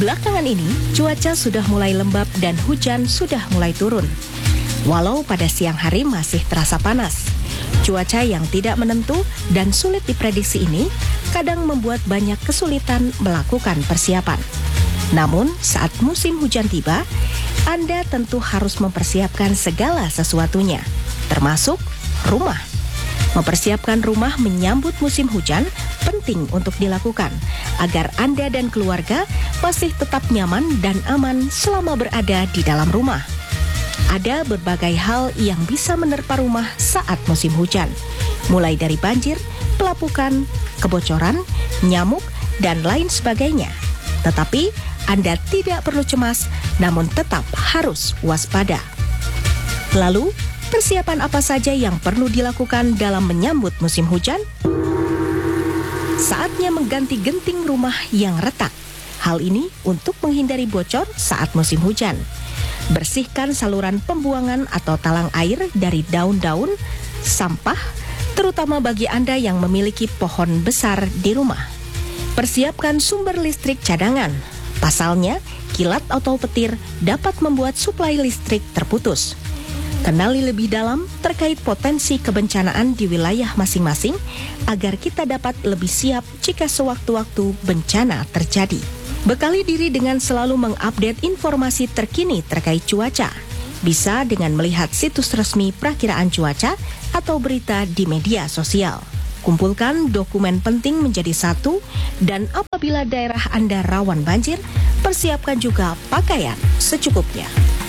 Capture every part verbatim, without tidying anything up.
Belakangan ini, cuaca sudah mulai lembab dan hujan sudah mulai turun. Walau pada siang hari masih terasa panas, cuaca yang tidak menentu dan sulit diprediksi ini kadang membuat banyak kesulitan melakukan persiapan. Namun, saat musim hujan tiba, Anda tentu harus mempersiapkan segala sesuatunya, termasuk rumah. Mempersiapkan rumah menyambut musim hujan penting untuk dilakukan agar Anda dan keluarga masih tetap nyaman dan aman selama berada di dalam rumah. Ada berbagai hal yang bisa menerpa rumah saat musim hujan, mulai dari banjir, pelapukan, kebocoran, nyamuk, dan lain sebagainya. Tetapi Anda tidak perlu cemas, namun tetap harus waspada. Lalu, persiapan apa saja yang perlu dilakukan dalam menyambut musim hujan? Saatnya mengganti genting rumah yang retak. Hal ini untuk menghindari bocor saat musim hujan. Bersihkan saluran pembuangan atau talang air dari daun-daun, sampah, terutama bagi Anda yang memiliki pohon besar di rumah. Persiapkan sumber listrik cadangan. Pasalnya, kilat atau petir dapat membuat suplai listrik terputus. Kenali lebih dalam terkait potensi kebencanaan di wilayah masing-masing agar kita dapat lebih siap jika sewaktu-waktu bencana terjadi. Bekali diri dengan selalu mengupdate informasi terkini terkait cuaca. Bisa dengan melihat situs resmi perakiraan cuaca atau berita di media sosial. Kumpulkan dokumen penting menjadi satu, dan apabila daerah Anda rawan banjir, persiapkan juga pakaian secukupnya.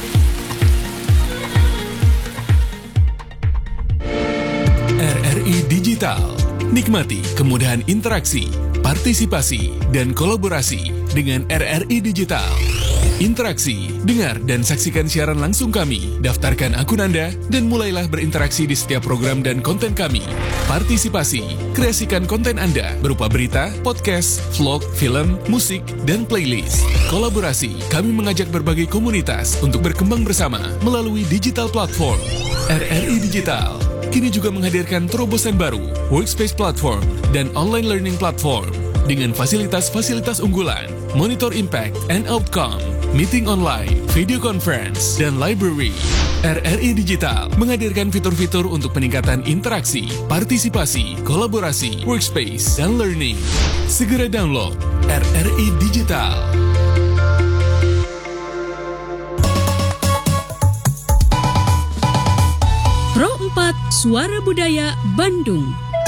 R R I Digital. Nikmati kemudahan interaksi, partisipasi, dan kolaborasi dengan R R I Digital. Interaksi, dengar dan saksikan siaran langsung kami, daftarkan akun Anda, dan mulailah berinteraksi di setiap program dan konten kami. Partisipasi, kreasikan konten Anda berupa berita, podcast, vlog, film, musik, dan playlist. Kolaborasi, kami mengajak berbagai komunitas untuk berkembang bersama melalui digital platform. R R I Digital kini juga menghadirkan terobosan baru, workspace platform, dan online learning platform dengan fasilitas-fasilitas unggulan, monitor impact and outcome, meeting online, video conference, dan library. R R I Digital menghadirkan fitur-fitur untuk peningkatan interaksi, partisipasi, kolaborasi, workspace, dan learning. Segera download R R I Digital. Pro empat Suara Budaya Bandung.